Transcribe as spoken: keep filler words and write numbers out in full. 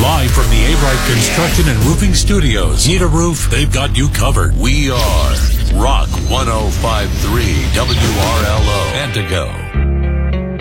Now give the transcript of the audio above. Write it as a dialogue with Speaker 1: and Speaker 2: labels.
Speaker 1: Live from the A-Bright Construction and Roofing Studios. Need a roof? They've got you covered. We are Rock one oh five point three W R L O Antigo.